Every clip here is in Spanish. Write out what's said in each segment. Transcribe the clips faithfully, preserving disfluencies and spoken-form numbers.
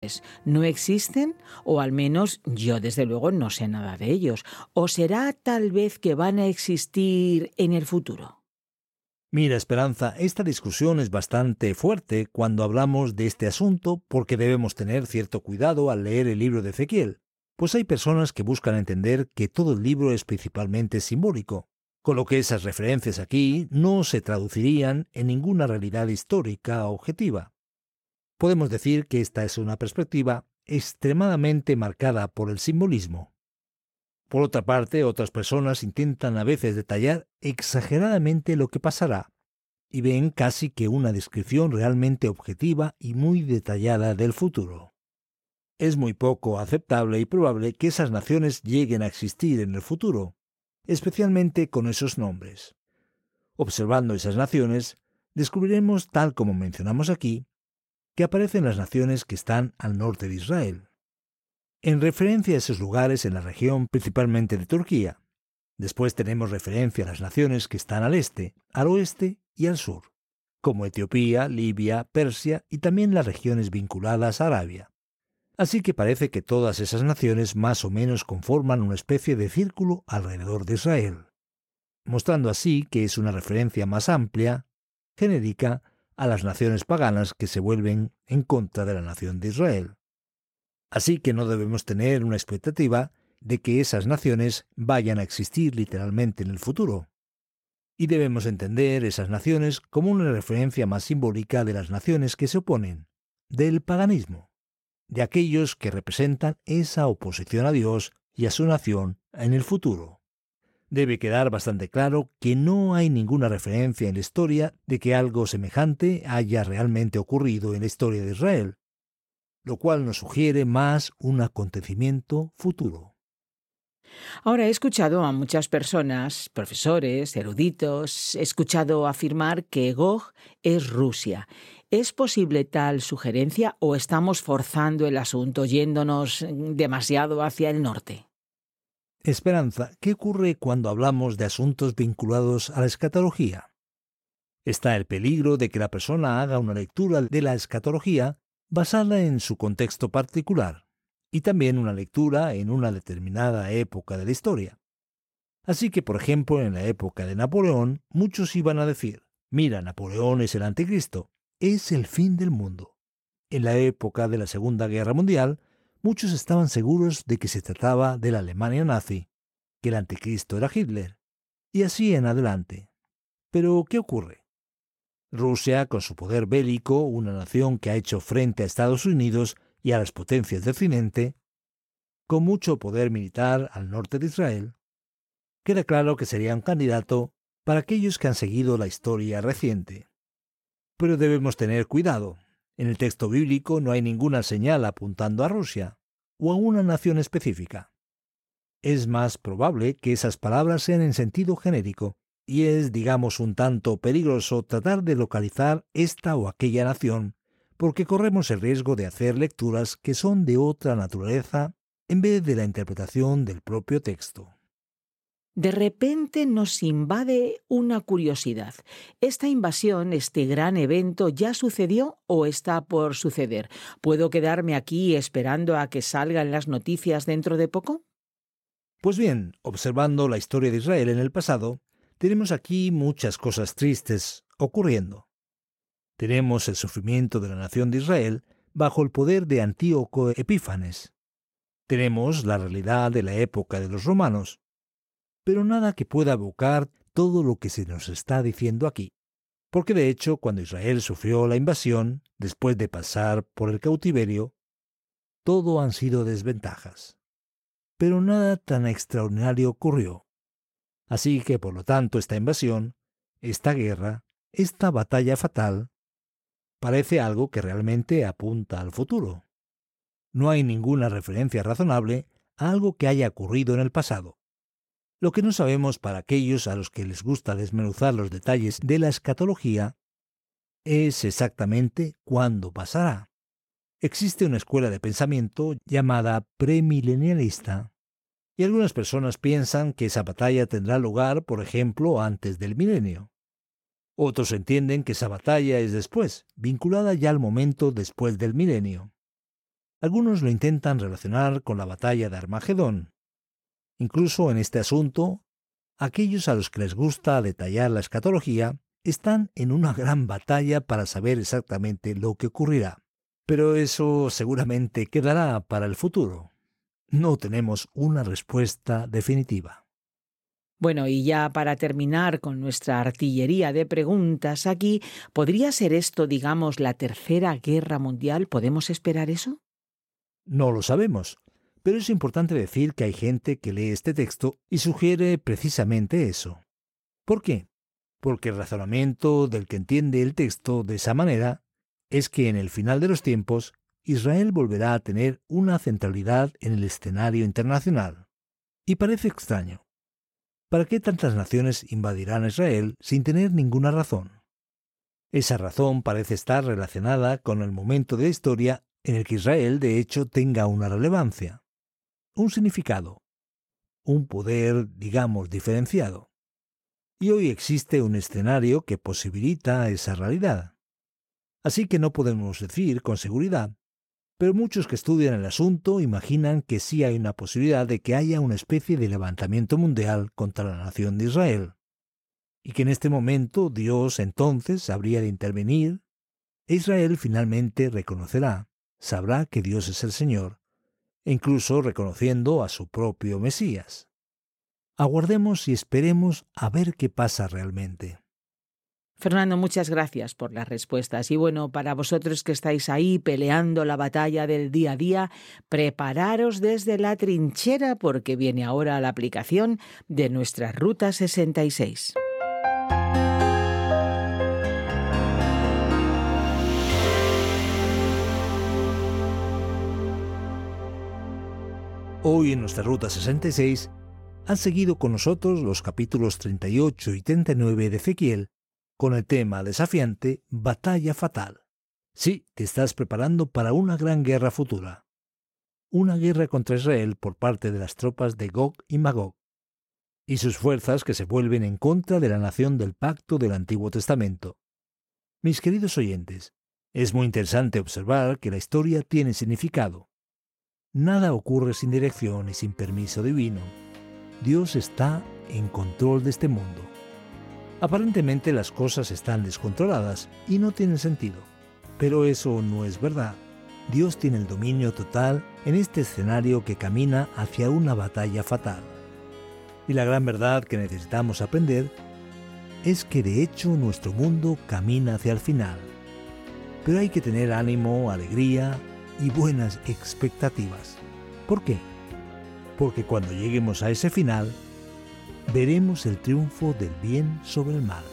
dioses. ¿No existen? O al menos yo desde luego no sé nada de ellos. ¿O será tal vez que van a existir en el futuro? Mira, Esperanza, esta discusión es bastante fuerte cuando hablamos de este asunto porque debemos tener cierto cuidado al leer el libro de Ezequiel, pues hay personas que buscan entender que todo el libro es principalmente simbólico, con lo que esas referencias aquí no se traducirían en ninguna realidad histórica objetiva. Podemos decir que esta es una perspectiva extremadamente marcada por el simbolismo. Por otra parte, otras personas intentan a veces detallar exageradamente lo que pasará y ven casi que una descripción realmente objetiva y muy detallada del futuro. Es muy poco aceptable y probable que esas naciones lleguen a existir en el futuro, especialmente con esos nombres. Observando esas naciones, descubriremos, tal como mencionamos aquí, que aparecen las naciones que están al norte de Israel, en referencia a esos lugares en la región principalmente de Turquía. Después tenemos referencia a las naciones que están al este, al oeste y al sur, como Etiopía, Libia, Persia y también las regiones vinculadas a Arabia. Así que parece que todas esas naciones más o menos conforman una especie de círculo alrededor de Israel, mostrando así que es una referencia más amplia, genérica, a las naciones paganas que se vuelven en contra de la nación de Israel. Así que no debemos tener una expectativa de que esas naciones vayan a existir literalmente en el futuro. Y debemos entender esas naciones como una referencia más simbólica de las naciones que se oponen, del paganismo, de aquellos que representan esa oposición a Dios y a su nación en el futuro. Debe quedar bastante claro que no hay ninguna referencia en la historia de que algo semejante haya realmente ocurrido en la historia de Israel, lo cual nos sugiere más un acontecimiento futuro. Ahora he escuchado a muchas personas, profesores, eruditos, he escuchado afirmar que Gog es Rusia. ¿Es posible tal sugerencia o estamos forzando el asunto yéndonos demasiado hacia el norte? Esperanza, ¿qué ocurre cuando hablamos de asuntos vinculados a la escatología? Está el peligro de que la persona haga una lectura de la escatología basada en su contexto particular, y también una lectura en una determinada época de la historia. Así que, por ejemplo, en la época de Napoleón, muchos iban a decir, mira, Napoleón es el anticristo, es el fin del mundo. En la época de la Segunda Guerra Mundial, muchos estaban seguros de que se trataba de la Alemania nazi, que el anticristo era Hitler, y así en adelante. Pero, ¿qué ocurre? Rusia, con su poder bélico, una nación que ha hecho frente a Estados Unidos y a las potencias de Occidente, con mucho poder militar al norte de Israel, queda claro que sería un candidato para aquellos que han seguido la historia reciente. Pero debemos tener cuidado. En el texto bíblico no hay ninguna señal apuntando a Rusia o a una nación específica. Es más probable que esas palabras sean en sentido genérico, y es, digamos, un tanto peligroso tratar de localizar esta o aquella nación, porque corremos el riesgo de hacer lecturas que son de otra naturaleza en vez de la interpretación del propio texto. De repente nos invade una curiosidad. ¿Esta invasión, este gran evento, ya sucedió o está por suceder? ¿Puedo quedarme aquí esperando a que salgan las noticias dentro de poco? Pues bien, observando la historia de Israel en el pasado, tenemos aquí muchas cosas tristes ocurriendo. Tenemos el sufrimiento de la nación de Israel bajo el poder de Antíoco Epífanes. Tenemos la realidad de la época de los romanos, pero nada que pueda evocar todo lo que se nos está diciendo aquí. Porque de hecho, cuando Israel sufrió la invasión, después de pasar por el cautiverio, todo han sido desventajas. Pero nada tan extraordinario ocurrió. Así que, por lo tanto, esta invasión, esta guerra, esta batalla fatal, parece algo que realmente apunta al futuro. No hay ninguna referencia razonable a algo que haya ocurrido en el pasado. Lo que no sabemos para aquellos a los que les gusta desmenuzar los detalles de la escatología es exactamente cuándo pasará. Existe una escuela de pensamiento llamada premilenialista, y algunas personas piensan que esa batalla tendrá lugar, por ejemplo, antes del milenio. Otros entienden que esa batalla es después, vinculada ya al momento después del milenio. Algunos lo intentan relacionar con la batalla de Armagedón. Incluso en este asunto, aquellos a los que les gusta detallar la escatología están en una gran batalla para saber exactamente lo que ocurrirá. Pero eso seguramente quedará para el futuro. No tenemos una respuesta definitiva. Bueno, y ya para terminar con nuestra artillería de preguntas aquí, ¿podría ser esto, digamos, la Tercera Guerra Mundial? ¿Podemos esperar eso? No lo sabemos, pero es importante decir que hay gente que lee este texto y sugiere precisamente eso. ¿Por qué? Porque el razonamiento del que entiende el texto de esa manera es que en el final de los tiempos Israel volverá a tener una centralidad en el escenario internacional. Y parece extraño. ¿Para qué tantas naciones invadirán Israel sin tener ninguna razón? Esa razón parece estar relacionada con el momento de la historia en el que Israel de hecho tenga una relevancia, un significado, un poder, digamos, diferenciado. Y hoy existe un escenario que posibilita esa realidad. Así que no podemos decir con seguridad, pero muchos que estudian el asunto imaginan que sí hay una posibilidad de que haya una especie de levantamiento mundial contra la nación de Israel, y que en este momento Dios entonces habría de intervenir, e Israel finalmente reconocerá, sabrá que Dios es el Señor, e incluso reconociendo a su propio Mesías. Aguardemos y esperemos a ver qué pasa realmente. Fernando, muchas gracias por las respuestas. Y bueno, para vosotros que estáis ahí peleando la batalla del día a día, prepararos desde la trinchera porque viene ahora la aplicación de nuestra Ruta sesenta y seis. Hoy en nuestra Ruta sesenta y seis han seguido con nosotros los capítulos treinta y ocho y treinta y nueve de Ezequiel, con el tema desafiante Batalla Fatal. Sí, te estás preparando para una gran guerra futura. Una guerra contra Israel por parte de las tropas de Gog y Magog, y sus fuerzas que se vuelven en contra de la nación del pacto del Antiguo Testamento. Mis queridos oyentes, es muy interesante observar que la historia tiene significado. Nada ocurre sin dirección y sin permiso divino. Dios está en control de este mundo. Aparentemente las cosas están descontroladas y no tienen sentido, pero eso no es verdad. Dios tiene el dominio total en este escenario que camina hacia una batalla fatal. Y la gran verdad que necesitamos aprender es que de hecho nuestro mundo camina hacia el final. Pero hay que tener ánimo, alegría y buenas expectativas. ¿Por qué? Porque cuando lleguemos a ese final, veremos el triunfo del bien sobre el mal.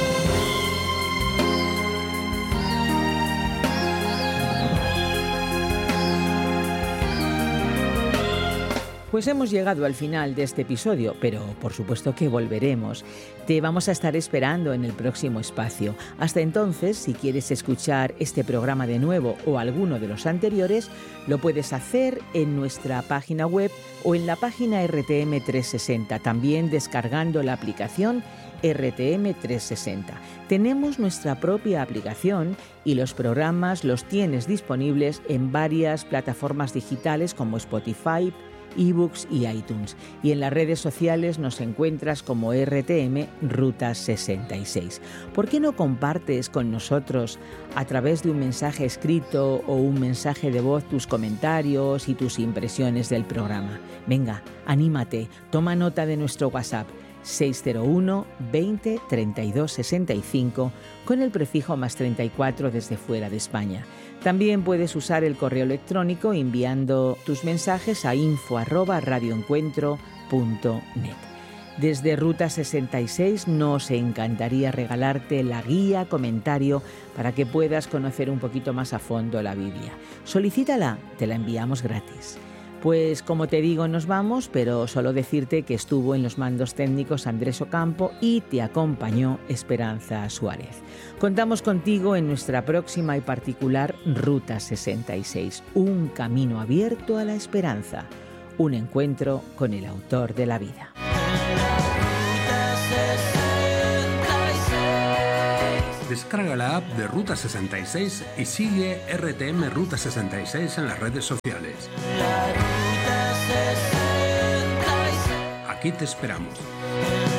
Pues hemos llegado al final de este episodio, pero por supuesto que volveremos. Te vamos a estar esperando en el próximo espacio. Hasta entonces, si quieres escuchar este programa de nuevo o alguno de los anteriores, lo puedes hacer en nuestra página web o en la página R T M trescientos sesenta, también descargando la aplicación R T M trescientos sesenta. Tenemos nuestra propia aplicación y los programas los tienes disponibles en varias plataformas digitales como Spotify, eBooks y iTunes. Y en las redes sociales nos encuentras como R T M Ruta sesenta y seis. ¿Por qué no compartes con nosotros a través de un mensaje escrito o un mensaje de voz tus comentarios y tus impresiones del programa? Venga, anímate, toma nota de nuestro WhatsApp seis cero uno, veinte, treinta y dos, sesenta y cinco con el prefijo más treinta y cuatro desde fuera de España. También puedes usar el correo electrónico enviando tus mensajes a info arroba radioencuentro punto net. Desde Ruta sesenta y seis nos encantaría regalarte la guía comentario para que puedas conocer un poquito más a fondo la Biblia. Solicítala, te la enviamos gratis. Pues como te digo, nos vamos, pero solo decirte que estuvo en los mandos técnicos Andrés Ocampo y te acompañó Esperanza Suárez. Contamos contigo en nuestra próxima y particular Ruta sesenta y seis, un camino abierto a la esperanza, un encuentro con el autor de la vida. Descarga la app de Ruta sesenta y seis y sigue R T M Ruta sesenta y seis en las redes sociales. Aquí te esperamos.